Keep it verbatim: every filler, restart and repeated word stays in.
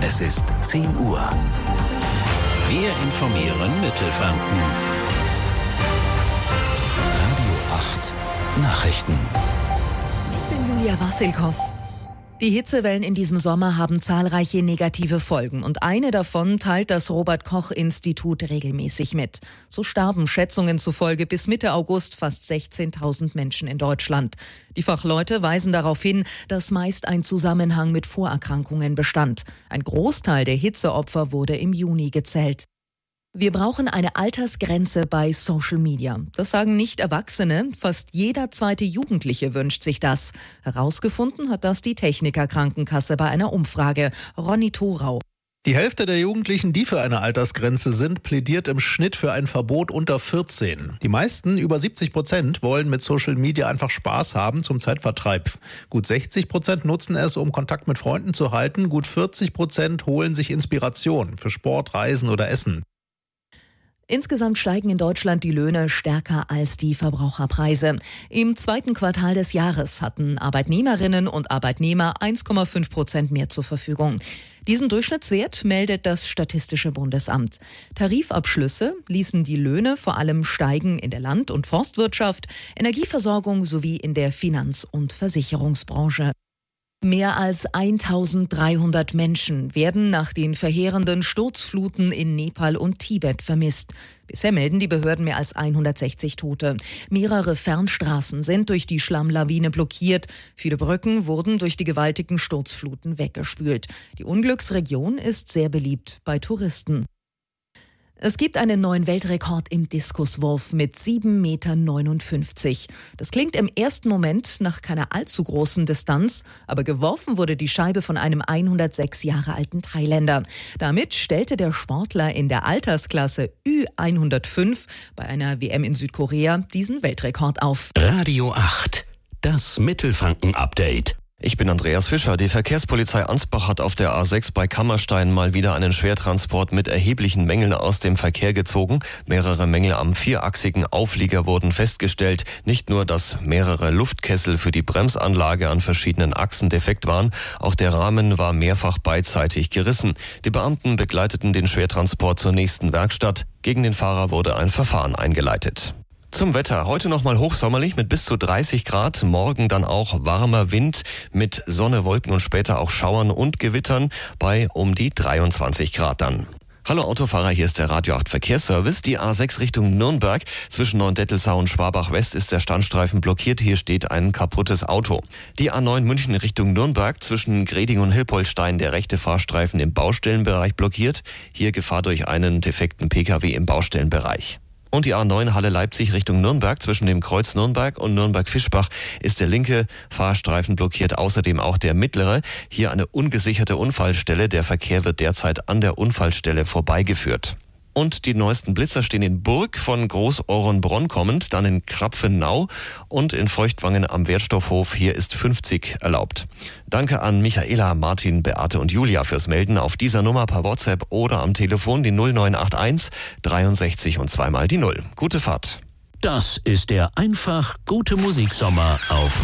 Es ist zehn Uhr. Wir informieren Mittelfranken. Radio acht Nachrichten. Ich bin Julia Wassilkow. Die Hitzewellen in diesem Sommer haben zahlreiche negative Folgen und eine davon teilt das Robert-Koch-Institut regelmäßig mit. So starben Schätzungen zufolge bis Mitte August fast sechzehntausend Menschen in Deutschland. Die Fachleute weisen darauf hin, dass meist ein Zusammenhang mit Vorerkrankungen bestand. Ein Großteil der Hitzeopfer wurde im Juni gezählt. Wir brauchen eine Altersgrenze bei Social Media. Das sagen nicht Erwachsene. Fast jeder zweite Jugendliche wünscht sich das. Herausgefunden hat das die Techniker Krankenkasse bei einer Umfrage. Ronny Thorau. Die Hälfte der Jugendlichen, die für eine Altersgrenze sind, plädiert im Schnitt für ein Verbot unter vierzehn. Die meisten, über siebzig Prozent, wollen mit Social Media einfach Spaß haben zum Zeitvertreib. Gut sechzig Prozent nutzen es, um Kontakt mit Freunden zu halten. Gut vierzig Prozent holen sich Inspiration für Sport, Reisen oder Essen. Insgesamt steigen in Deutschland die Löhne stärker als die Verbraucherpreise. Im zweiten Quartal des Jahres hatten Arbeitnehmerinnen und Arbeitnehmer eins Komma fünf Prozent mehr zur Verfügung. Diesen Durchschnittswert meldet das Statistische Bundesamt. Tarifabschlüsse ließen die Löhne vor allem steigen in der Land- und Forstwirtschaft, Energieversorgung sowie in der Finanz- und Versicherungsbranche. Mehr als eintausenddreihundert Menschen werden nach den verheerenden Sturzfluten in Nepal und Tibet vermisst. Bisher melden die Behörden mehr als hundertsechzig Tote. Mehrere Fernstraßen sind durch die Schlammlawine blockiert. Viele Brücken wurden durch die gewaltigen Sturzfluten weggespült. Die Unglücksregion ist sehr beliebt bei Touristen. Es gibt einen neuen Weltrekord im Diskuswurf mit sieben Komma neunundfünfzig Meter. Das klingt im ersten Moment nach keiner allzu großen Distanz, aber geworfen wurde die Scheibe von einem hundertsechs Jahre alten Thailänder. Damit stellte der Sportler in der Altersklasse Ü hundertfünf bei einer W M in Südkorea diesen Weltrekord auf. Radio acht, das Mittelfranken-Update. Ich bin Andreas Fischer. Die Verkehrspolizei Ansbach hat auf der A sechs bei Kammerstein mal wieder einen Schwertransport mit erheblichen Mängeln aus dem Verkehr gezogen. Mehrere Mängel am vierachsigen Auflieger wurden festgestellt. Nicht nur, dass mehrere Luftkessel für die Bremsanlage an verschiedenen Achsen defekt waren, auch der Rahmen war mehrfach beidseitig gerissen. Die Beamten begleiteten den Schwertransport zur nächsten Werkstatt. Gegen den Fahrer wurde ein Verfahren eingeleitet. Zum Wetter. Heute nochmal hochsommerlich mit bis zu dreißig Grad. Morgen dann auch warmer Wind mit Sonne, Wolken und später auch Schauern und Gewittern bei um die dreiundzwanzig Grad dann. Hallo Autofahrer, hier ist der Radio acht Verkehrsservice. Die A sechs Richtung Nürnberg. Zwischen Neuendettelsau und Schwabach West ist der Standstreifen blockiert. Hier steht ein kaputtes Auto. Die A neun München Richtung Nürnberg. Zwischen Greding und Hilpoltstein der rechte Fahrstreifen im Baustellenbereich blockiert. Hier Gefahr durch einen defekten Pkw im Baustellenbereich. Und die A neun Halle Leipzig Richtung Nürnberg. Zwischen dem Kreuz Nürnberg und Nürnberg-Fischbach ist der linke Fahrstreifen blockiert, außerdem auch der mittlere. Hier eine ungesicherte Unfallstelle. Der Verkehr wird derzeit an der Unfallstelle vorbeigeführt. Und die neuesten Blitzer stehen in Burg von Groß-Orenbronn kommend, dann in Krapfenau und in Feuchtwangen am Wertstoffhof. Hier ist fünfzig erlaubt. Danke an Michaela, Martin, Beate und Julia fürs Melden auf dieser Nummer per WhatsApp oder am Telefon die null neun acht eins dreiundsechzig und zweimal die null. Gute Fahrt. Das ist der einfach gute Musiksommer auf